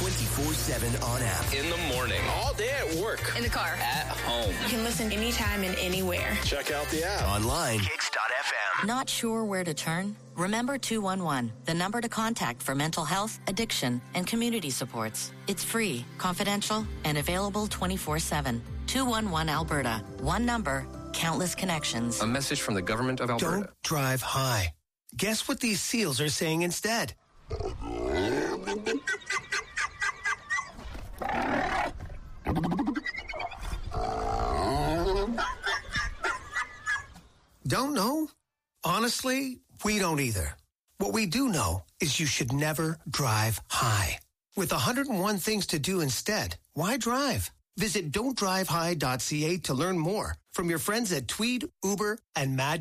24/7 on app. In the morning. All day at work. In the car. At home. You can listen anytime and anywhere. Check out the app. Online. Kicks.fm. Not sure where to turn? Remember 211, the number to contact for mental health, addiction, and community supports. It's free, confidential, and available 24/7. 211 Alberta. One number, countless connections. A message from the government of Alberta. Don't drive high. Guess what these seals are saying instead? Don't know? Honestly, we don't either. What we do know is you should never drive high. With 101 things to do instead, why drive? Visit don'tdrivehigh.ca to learn more from your friends at Tweed, Uber, and Mad